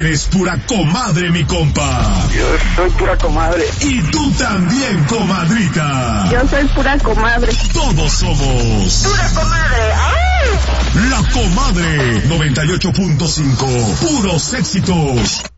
Es pura comadre, mi compa. Yo soy pura comadre. Y tú también, comadrita. Yo soy pura comadre. Todos somos pura comadre. ¡Ay! La Comadre 98.5. Puros éxitos.